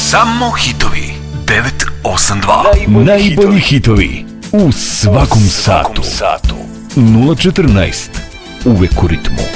Samo hitovi 982. Najbolji hitovi u svakom satu. 014. Uvek u ritmu.